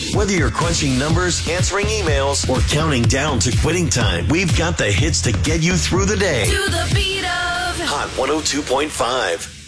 Whether you're crunching numbers, answering emails, or counting down to quitting time, we've got the hits to get you through the day. To the beat of Hot 102.5.